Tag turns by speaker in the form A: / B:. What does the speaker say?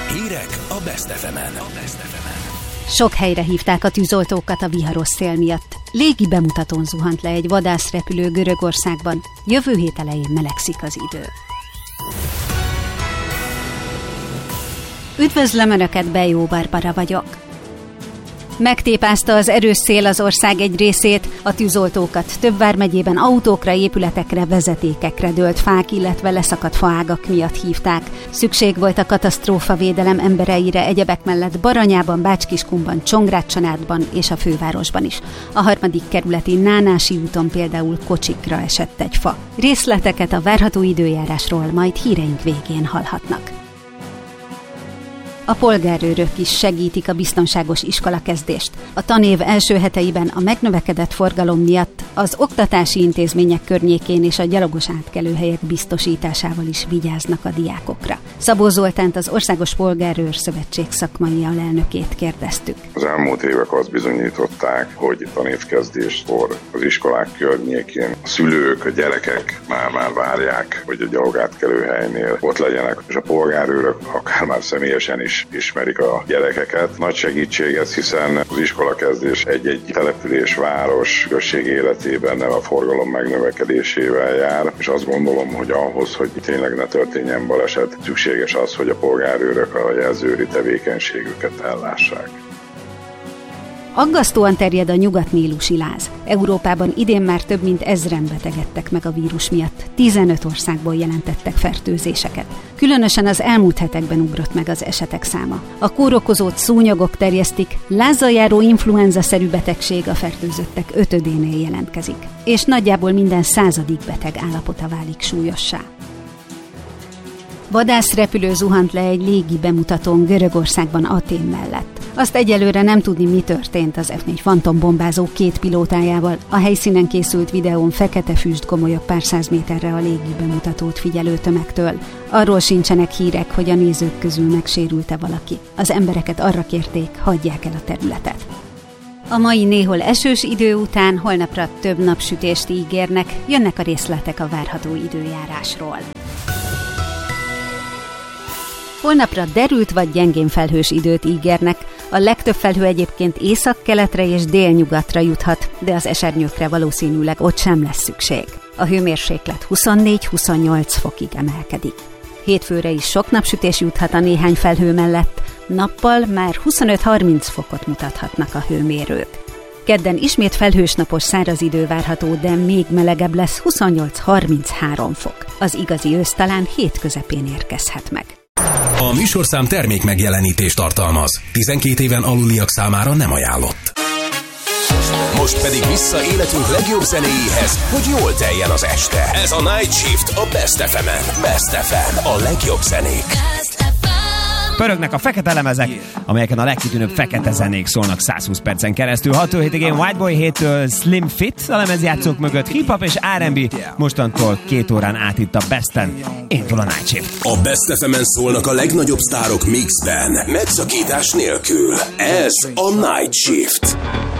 A: Hírek a Best FM-en.
B: Sok helyre hívták a tűzoltókat a viharos szél miatt. Légi bemutatón zuhant le egy vadászrepülő Görögországban. Jövő hét elején melegszik az idő. Üdvözlöm Önöket, Bejó Barbara vagyok. Megtépázta az erős szél az ország egy részét, a tűzoltókat több vármegyében autókra, épületekre, vezetékekre dőlt fák, illetve leszakadt faágak miatt hívták. Szükség volt a katasztrófavédelem embereire egyebek mellett Baranyában, Bács-Kiskunban, Csongrád-Csanádban és a fővárosban is. A 3. kerületi Nánási úton például kocsikra esett egy fa. Részleteket a várható időjárásról majd híreink végén hallhatnak. A polgárőrök is segítik a biztonságos iskolakezdést. A tanév első heteiben a megnövekedett forgalom miatt az oktatási intézmények környékén és a gyalogos átkelőhelyek biztosításával is vigyáznak a diákokra. Szabó Zoltánt, az Országos Polgárőr Szövetség szakmai alelnökét kérdeztük.
C: Az elmúlt évek azt bizonyították, hogy tanévkezdéskor az iskolák környékén a szülők, a gyerekek már várják, hogy a gyalogátkelőhelynél ott legyenek, és a polgárőrök akár már személyesen is ismerik a gyerekeket. Nagy segítség ez, hiszen az iskolakezdés egy-egy település, város, község életében a forgalom megnövekedésével jár, és azt gondolom, hogy ahhoz, hogy tényleg ne történjen baleset, szükséges az, hogy a polgárőrök a jelzőri tevékenységüket ellássák.
B: Aggasztóan terjed a nyugatnílusi láz. Európában idén már több mint 1000-en betegedtek meg a vírus miatt. 15 országból jelentettek fertőzéseket. Különösen az elmúlt hetekben ugrott meg az esetek száma. A kórokozót szúnyogok terjesztik, lázzal járó influenza-szerű betegség a fertőzöttek 5-énél jelentkezik. És nagyjából minden 100. beteg állapota válik súlyossá. Vadászrepülő zuhant le egy légi bemutatón Görögországban, Athén mellett. Azt egyelőre nem tudni, mi történt az F4 Phantom bombázó 2 pilótájával. A helyszínen készült videón fekete füst gomolyog pár száz méterre a légi bemutatót figyelő tömegtől. Arról sincsenek hírek, hogy a nézők közül megsérült-e valaki. Az embereket arra kérték, hagyják el a területet. A mai néhol esős idő után holnapra több napsütést ígérnek, jönnek a részletek a várható időjárásról. Holnapra derült vagy gyengén felhős időt ígérnek. A legtöbb felhő egyébként északkeletre és délnyugatra juthat, de az esernyőkre valószínűleg ott sem lesz szükség. A hőmérséklet 24-28 fokig emelkedik. Hétfőre is sok napsütés juthat a néhány felhő mellett, nappal már 25-30 fokot mutathatnak a hőmérők. Kedden ismét felhős napos száraz idő várható, de még melegebb lesz, 28-33 fok. Az igazi ősz talán hét közepén érkezhet meg.
A: A műsorszám termék megjelenítést tartalmaz. 12 éven aluliak számára nem ajánlott. Most pedig vissza életünk legjobb zenéjéhez, hogy jól teljen az este. Ez a Night Shift a Best FM-en. Best FM, a legjobb zenék.
D: Pörögnek a fekete lemezek, amelyeken a legkitűnőbb fekete zenék szólnak 120 percen keresztül. 6-től 7-ig Whiteboy, 7-től Slim Fit, a lemezjátszók mögött hip-hop és R&B, mostantól 2 órán át itt a Besten. Indul a Night Shift.
A: A Best FM-en szólnak a legnagyobb sztárok mixben, megszakítás nélkül. Ez a Night Shift.